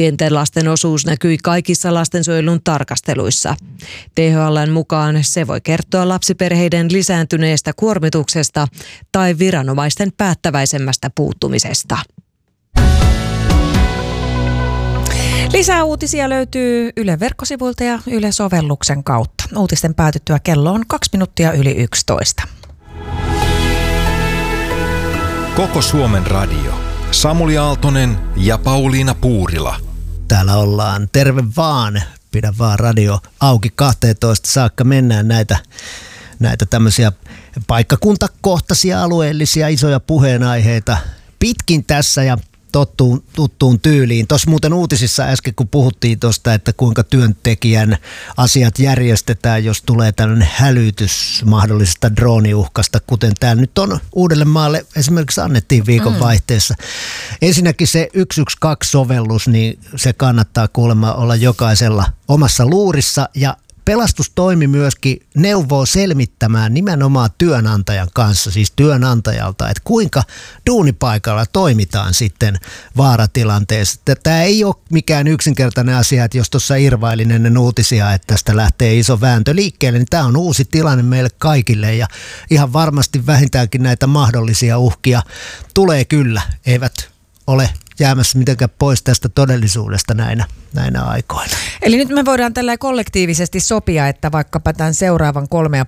Pienten lasten osuus näkyi kaikissa lastensuojelun tarkasteluissa. THL:n mukaan se voi kertoa lapsiperheiden lisääntyneestä kuormituksesta tai viranomaisten päättäväisemmästä puuttumisesta. Lisää uutisia löytyy Yle verkkosivuilta ja Yle-sovelluksen kautta. Uutisten päätyttyä kello on 2 minuuttia yli 11. Koko Suomen radio. Samuli Aaltonen ja Pauliina Puurila. Täällä ollaan. Terve vaan. Pidä vaan radio auki 12 saakka. Mennään näitä tämmöisiä paikkakuntakohtaisia, alueellisia, isoja puheenaiheita pitkin tässä ja tuttuun tyyliin. Tuossa muuten uutisissa äsken, kun puhuttiin tuosta, että kuinka työntekijän asiat järjestetään, jos tulee tällainen hälytys mahdollisesta drooniuhkasta, kuten täällä nyt on Uudellemaalle esimerkiksi annettiin viikonvaihteessa. Ensinnäkin se 112-sovellus, niin se kannattaa kuulemma olla jokaisella omassa luurissa ja pelastustoimi myöskin neuvoo selmittämään nimenomaan työnantajan kanssa, siis työnantajalta, että kuinka duunipaikalla toimitaan sitten vaaratilanteessa. Tämä ei ole mikään yksinkertainen asia, että jos tuossa irvailin ennen uutisia, että tästä lähtee iso vääntö liikkeelle, niin tämä on uusi tilanne meille kaikille ja ihan varmasti vähintäänkin näitä mahdollisia uhkia tulee kyllä, eivät ole jäämässä mitenkään pois tästä todellisuudesta näinä aikoina. Eli nyt me voidaan tällä kollektiivisesti sopia, että vaikkapa tämän seuraavan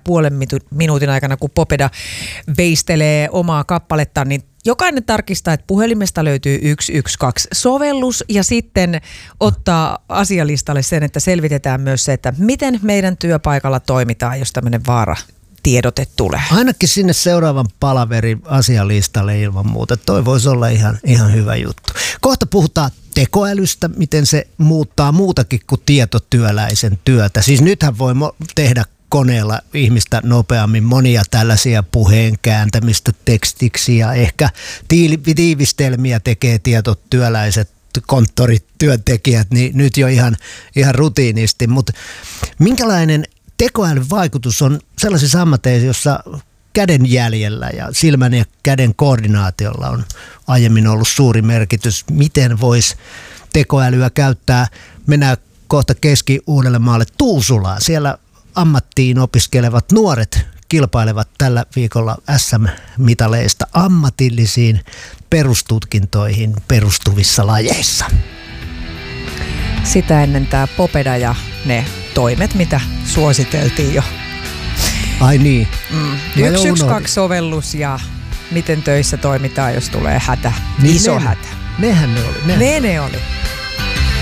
3,5 minuutin aikana, kun Popeda veistelee omaa kappalettaan, niin jokainen tarkistaa, että puhelimesta löytyy 112-sovellus ja sitten ottaa asialistalle sen, että selvitetään myös se, että miten meidän työpaikalla toimitaan, jos tämmöinen tiedote tulee. Ainakin sinne seuraavan palaverin asialistalle ilman muuta. Toi voisi olla ihan hyvä juttu. Kohta puhutaan tekoälystä, miten se muuttaa muutakin kuin tietotyöläisen työtä. Siis nythän voi tehdä koneella ihmistä nopeammin monia tällaisia puheen kääntämistä tekstiksi ja ehkä tiivistelmiä tekee tietotyöläiset konttorityöntekijät, niin nyt jo ihan rutiinisti. Mutta minkälainen tekoälyn vaikutus on sellaisissa ammateissa, jossa kädenjäljellä ja silmän ja käden koordinaatiolla on aiemmin ollut suuri merkitys. Miten voisi tekoälyä käyttää? Mennään kohta Keski-Uudellemaalle Tuusulaan. Siellä ammattiin opiskelevat nuoret kilpailevat tällä viikolla SM-mitaleista ammatillisiin perustutkintoihin perustuvissa lajeissa. Sitä ennen tämä Popeda ja ne toimet, mitä suositeltiin jo. Ai niin. 112-sovellus ja miten töissä toimitaan, jos tulee hätä. Niin iso hätä. Nehän ne oli. Ne oli.